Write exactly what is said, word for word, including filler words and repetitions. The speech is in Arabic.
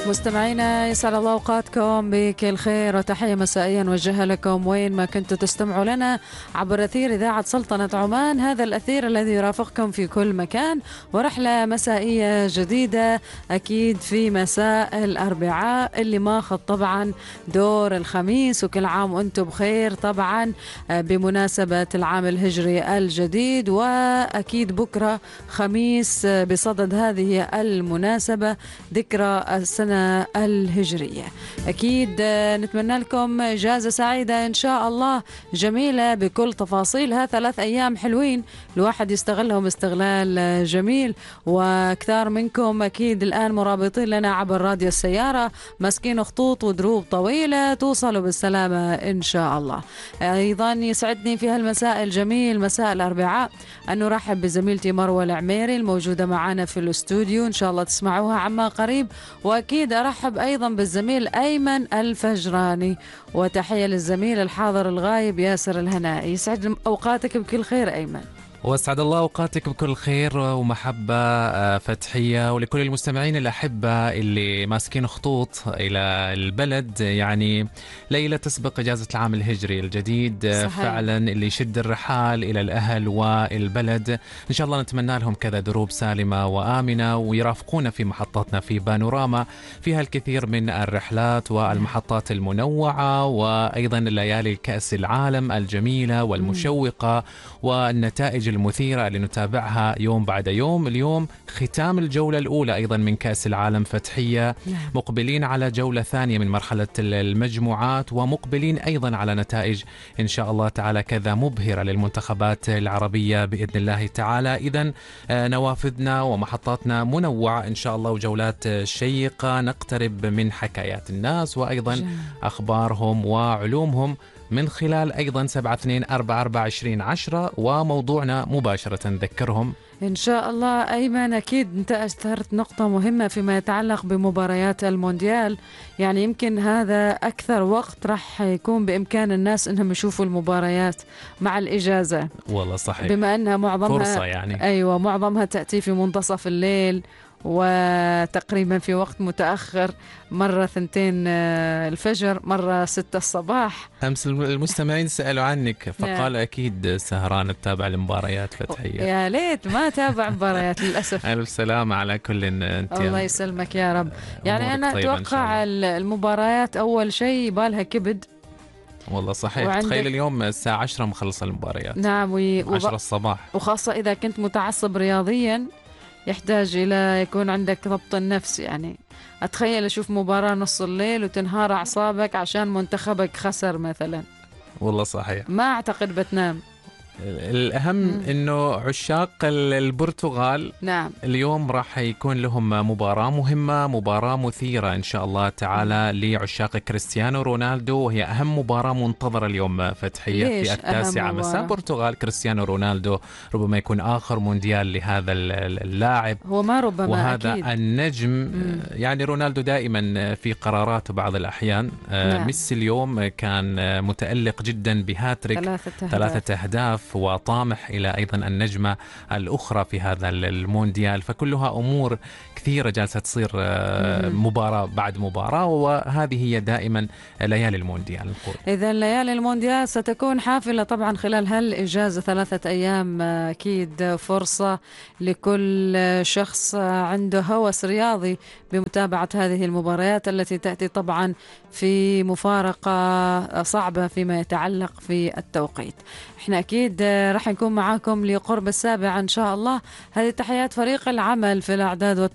مستمعينا يسعد الله أوقاتكم بكل خير وتحية مسائية نوجهها لكم وين ما كنتوا تستمعوا لنا عبر أثير إذاعة سلطنة عمان. هذا الأثير الذي يرافقكم في كل مكان ورحلة مسائية جديدة أكيد في مساء الأربعاء اللي ماخذ طبعا دور الخميس، وكل عام وأنتم بخير طبعا بمناسبة العام الهجري الجديد. وأكيد بكرة خميس بصدد هذه المناسبة ذكرى السنة الهجرية. أكيد نتمنى لكم إجازة سعيدة إن شاء الله جميلة بكل تفاصيلها. ثلاث أيام حلوين الواحد يستغلهم استغلال جميل، وكثار منكم أكيد الآن مرابطين لنا عبر راديو السيارة ماسكين خطوط ودروب طويلة، توصلوا بالسلامة إن شاء الله. أيضا يسعدني في هالمساء الجميل مساء الأربعاء أن نرحب بزميلتي مروة العميري الموجودة معنا في الاستوديو، إن شاء الله تسمعوها عما قريب. وأكيد أرحب أيضا بالزميل أيمن الفجراني، وتحية للزميل الحاضر الغايب ياسر الهنائي. يسعد أوقاتك بكل خير أيمن. واسعد الله اوقاتك بكل خير ومحبه فتحيه، ولكل المستمعين الاحبه اللي ماسكين خطوط الى البلد. يعني ليله تسبق اجازه العام الهجري الجديد. صحيح. فعلا اللي يشد الرحال الى الاهل والبلد ان شاء الله نتمنى لهم كذا دروب سالمه وامنه، ويرافقونا في محطاتنا في بانوراما فيها الكثير من الرحلات والمحطات المنوعه، وايضا ليالي كاس العالم الجميله والمشوقه والنتائج المثيرة اللي نتابعها يوم بعد يوم. اليوم ختام الجولة الأولى أيضا من كأس العالم فتحية، مقبلين على جولة ثانية من مرحلة المجموعات، ومقبلين أيضا على نتائج إن شاء الله تعالى كذا مبهرة للمنتخبات العربية بإذن الله تعالى. إذن نوافذنا ومحطاتنا منوعة إن شاء الله، وجولات شيقة نقترب من حكايات الناس وأيضا أخبارهم وعلومهم من خلال أيضا سبعة اثنين أربعة أربعة عشرين عشرة، وموضوعنا مباشرة نذكرهم إن شاء الله. أيمن أكيد أنت أثرت نقطة مهمة فيما يتعلق بمباريات المونديال، يعني يمكن هذا أكثر وقت راح يكون بإمكان الناس أنهم يشوفوا المباريات مع الإجازة. والله صحيح، بما أنها معظمها فرصة يعني أيوة معظمها تأتي في منتصف الليل وتقريبا في وقت متأخر، مرة ثنتين الفجر مرة ستة الصباح. أمس المستمعين سألوا عنك فقال أكيد سهران تتابع المباريات فتحية. يا ليت ما تابع مباريات للأسف. ألف سلامة على كل انت. الله يسلمك يا رب. يعني أنا أتوقع المباريات أول شيء بالها كبد. والله صحيح، تخيل اليوم الساعة عشرة مخلصة المباريات. نعم، وي... عشرة الصباح، وخاصة إذا كنت متعصب رياضيا يحتاج إلى يكون عندك ضبط النفس. يعني أتخيل أشوف مباراة نص الليل وتنهار أعصابك عشان منتخبك خسر مثلا. والله صحيح، ما أعتقد بتنام. الأهم مم. أنه عشاق البرتغال نعم اليوم راح يكون لهم مباراة مهمة، مباراة مثيرة إن شاء الله تعالى مم. لعشاق كريستيانو رونالدو، وهي أهم مباراة منتظرة اليوم فتحية في التاسعة مساء. برتغال كريستيانو رونالدو ربما يكون آخر مونديال لهذا اللاعب، هو ما ربما وهذا أكيد. النجم مم. يعني رونالدو دائما في قراراته بعض الأحيان. نعم. ميسي اليوم كان متألق جدا بهاتريك ثلاثة, ثلاثة أهداف، وطامح إلى أيضا النجمة الأخرى في هذا المونديال. فكلها أمور كثيرة جالسة تصير مباراة بعد مباراة، وهذه هي دائما ليالي المونديال. إذا ليالي المونديال ستكون حافلة طبعا خلال هالإجازة ثلاثة أيام. أكيد فرصة لكل شخص عنده هوس رياضي بمتابعة هذه المباريات التي تأتي طبعا في مفارقة صعبة فيما يتعلق في التوقيت. احنا أكيد راح نكون معاكم لقرب السابعة إن شاء الله. هذه تحيات فريق العمل في الأعداد